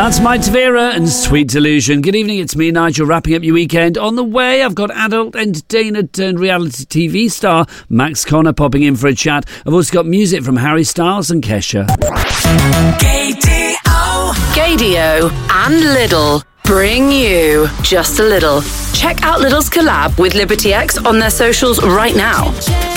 That's Mike Tavera and Sweet Delusion. Good evening, it's me, Nigel, wrapping up your weekend. On the way, I've got adult entertainer turned reality TV star Max Connor popping in for a chat. I've also got music from Harry Styles and Kesha. Gaydio and Lidl bring you Just a Little. Check out Lidl's collab with Liberty X on their socials right now.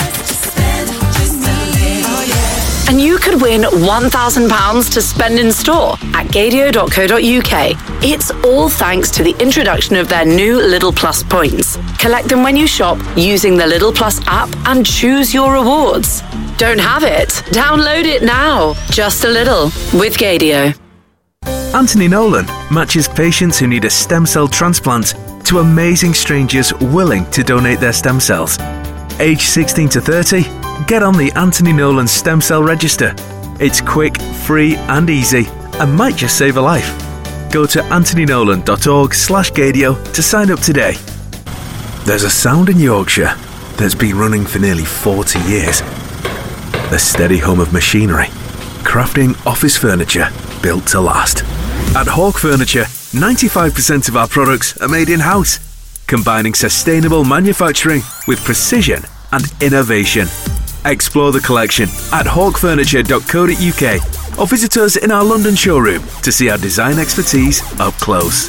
And you could win £1,000 to spend in store at gaydio.co.uk. It's all thanks to the introduction of their new Lidl Plus points. Collect them when you shop using the Lidl Plus app and choose your rewards. Don't have it? Download it now. Just a Little with Gaydio. Anthony Nolan matches patients who need a stem cell transplant to amazing strangers willing to donate their stem cells. Age 16 to 30, get on the Anthony Nolan Stem Cell Register. It's quick, free and easy and might just save a life. Go to anthonynolan.org/Gaydio to sign up today. There's a sound in Yorkshire that's been running for nearly 40 years. The steady hum of machinery, crafting office furniture built to last. At Hawk Furniture, 95% of our products are made in-house, combining sustainable manufacturing with precision and innovation. Explore the collection at hawkfurniture.co.uk or visit us in our London showroom to see our design expertise up close.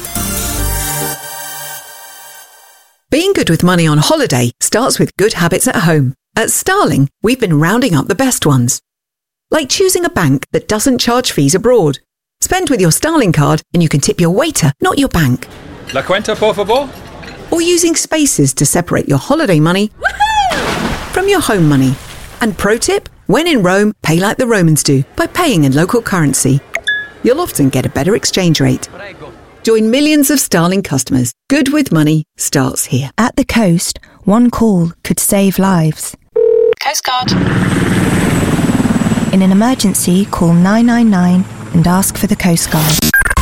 Being good with money on holiday starts with good habits at home. At Starling, we've been rounding up the best ones. Like choosing a bank that doesn't charge fees abroad. Spend with your Starling card and you can tip your waiter, not your bank. La cuenta, por favor? Or using spaces to separate your holiday money from your home money. And pro tip, when in Rome, pay like the Romans do by paying in local currency. You'll often get a better exchange rate. Join millions of Starling customers. Good with money starts here. At the coast, one call could save lives. Coast Guard. In an emergency, call 999 and ask for the Coast Guard.